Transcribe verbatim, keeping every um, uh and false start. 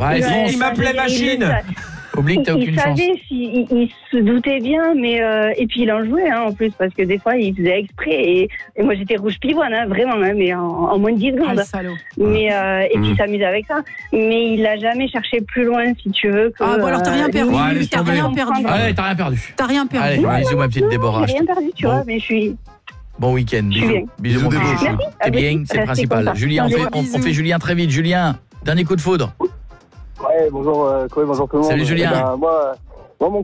Ouais, Ouais, il m'appelait il- machine. Oublie que t'as il, aucune il chance. savait, il, il se doutait bien, mais euh, et puis il en jouait hein, en plus parce que des fois il faisait exprès et, et moi j'étais rouge pivoine hein, vraiment hein, mais en, en moins de dix secondes. Ah, salaud. Mais euh, et puis Mmh. il s'amusait avec ça. Mais il a jamais cherché plus loin si tu veux. Que, Ah bon, alors t'as rien euh, perdu. Ouais, laisse T'as tomber. rien perdu. Allez, t'as rien perdu. T'as rien perdu. Allez, Ouais, bisous ma petite non, Déborah. J'ai rien perdu, tu Bon. vois, mais je suis. Bon week-end. Je suis Bisous. bien. Bisous mon Bisous, petit Déborah. chouchou. Merci. T'es À bien, vous. c'est le Restez principal. comme ça. Julien, on fait, on, Bisous. on fait Julien très vite. Julien, dernier coup de foudre. Ouais, bonjour, euh, Chloé, bonjour tout le monde. Salut, Julien. Eh ben, moi, moi, mon